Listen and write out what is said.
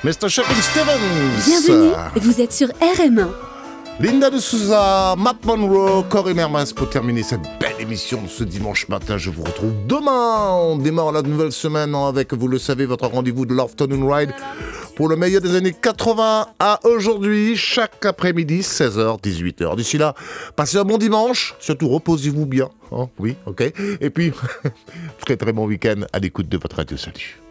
Mr. Shakin' Stevens. Bienvenue, vous êtes sur RM1. Linda de Souza, Matt Monroe, Corey Mermans pour terminer cette belle émission de ce dimanche matin. Je vous retrouve demain. On démarre la nouvelle semaine avec, vous le savez, votre rendez-vous de l'Afternoon Ride pour le meilleur des années 80 à aujourd'hui, chaque après-midi, 16h, 18h. D'ici là, passez un bon dimanche, surtout reposez-vous bien. Hein, oui, ok. Et puis, très très bon week-end à l'écoute de votre radio. Salut.